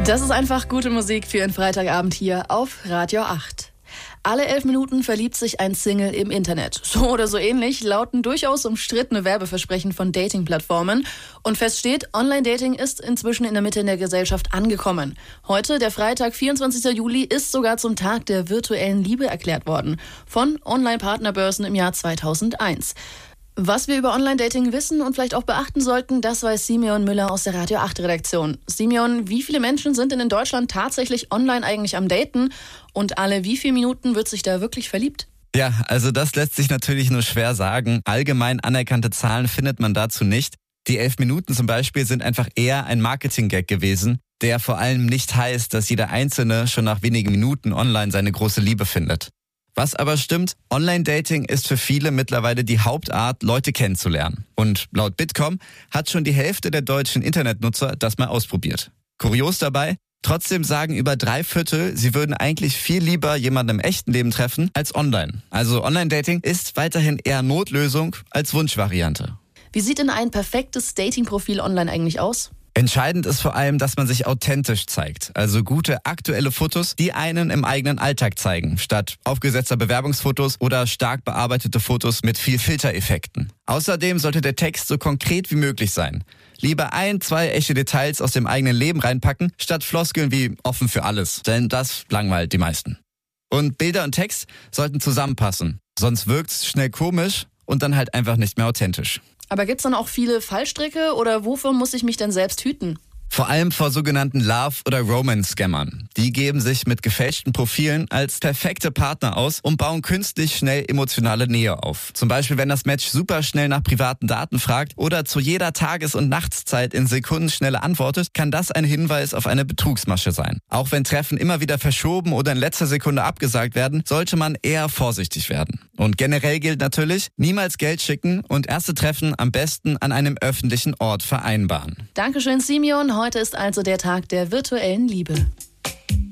Das ist einfach gute Musik für einen Freitagabend hier auf Radio 8. Alle 11 Minuten verliebt sich ein Single im Internet. So oder so ähnlich lauten durchaus umstrittene Werbeversprechen von Dating-Plattformen. Und fest steht, Online-Dating ist inzwischen in der Mitte in der Gesellschaft angekommen. Heute, der Freitag, 24. Juli, ist sogar zum Tag der virtuellen Liebe erklärt worden. Von Online-Partnerbörsen im Jahr 2001. Was wir über Online-Dating wissen und vielleicht auch beachten sollten, das weiß Simeon Müller aus der Radio 8-Redaktion. Simeon, wie viele Menschen sind denn in Deutschland tatsächlich online eigentlich am Daten? Und alle wie viele Minuten wird sich da wirklich verliebt? Ja, also das lässt sich natürlich nur schwer sagen. Allgemein anerkannte Zahlen findet man dazu nicht. Die 11 Minuten zum Beispiel sind einfach eher ein Marketing-Gag gewesen, der vor allem nicht heißt, dass jeder Einzelne schon nach wenigen Minuten online seine große Liebe findet. Was aber stimmt, Online-Dating ist für viele mittlerweile die Hauptart, Leute kennenzulernen. Und laut Bitkom hat schon die Hälfte der deutschen Internetnutzer das mal ausprobiert. Kurios dabei, trotzdem sagen über 3/4, sie würden eigentlich viel lieber jemanden im echten Leben treffen als online. Also Online-Dating ist weiterhin eher Notlösung als Wunschvariante. Wie sieht denn ein perfektes Dating-Profil online eigentlich aus? Entscheidend ist vor allem, dass man sich authentisch zeigt. Also gute, aktuelle Fotos, die einen im eigenen Alltag zeigen, statt aufgesetzter Bewerbungsfotos oder stark bearbeitete Fotos mit viel Filtereffekten. Außerdem sollte der Text so konkret wie möglich sein. Lieber 1-2 echte Details aus dem eigenen Leben reinpacken, statt Floskeln wie offen für alles. Denn das langweilt die meisten. Und Bilder und Text sollten zusammenpassen. Sonst wirkt's schnell komisch und dann halt einfach nicht mehr authentisch. Aber gibt's dann auch viele Fallstricke oder wovor muss ich mich denn selbst hüten? Vor allem vor sogenannten Love- oder Romance-Scammern. Die geben sich mit gefälschten Profilen als perfekte Partner aus und bauen künstlich schnell emotionale Nähe auf. Zum Beispiel, wenn das Match super schnell nach privaten Daten fragt oder zu jeder Tages- und Nachtszeit in Sekundenschnelle antwortet, kann das ein Hinweis auf eine Betrugsmasche sein. Auch wenn Treffen immer wieder verschoben oder in letzter Sekunde abgesagt werden, sollte man eher vorsichtig werden. Und generell gilt natürlich, niemals Geld schicken und erste Treffen am besten an einem öffentlichen Ort vereinbaren. Dankeschön, Simeon. Heute ist also der Tag der virtuellen Liebe.